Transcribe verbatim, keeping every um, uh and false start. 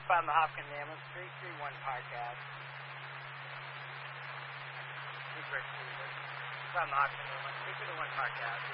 from the Hopkins Ambulance three three one podcast. From the Hopkins Ambulance three three one podcast.